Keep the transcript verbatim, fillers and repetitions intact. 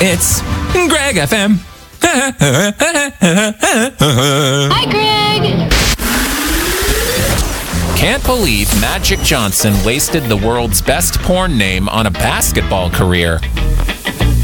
It's Greg F M. Hi, Greg. Can't believe Magic Johnson wasted the world's best porn name on a basketball career.